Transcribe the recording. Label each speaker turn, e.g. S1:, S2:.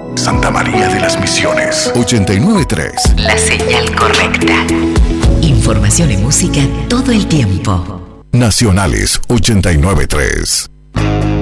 S1: Santa María de las Misiones. 89.3.
S2: La señal correcta. Información y música todo el tiempo.
S1: Nacionales 89.3.